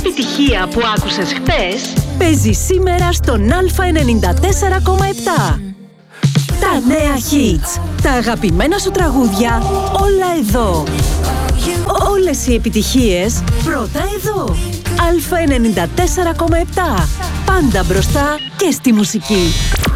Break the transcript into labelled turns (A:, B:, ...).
A: επιτυχία που άκουσες χθες
B: παίζει σήμερα στον Α94,7. Τα νέα hits, τα αγαπημένα σου τραγούδια, όλα εδώ. Όλες οι επιτυχίες, πρώτα εδώ. Α94,7. Πάντα μπροστά και στη μουσική.